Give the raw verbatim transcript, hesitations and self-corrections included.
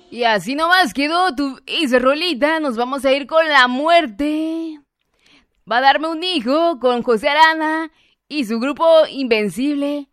Y así nomás quedó tu esa rolita. Nos vamos a ir con La Muerte. Va a darme un hijo con José Arana y su grupo Invencible.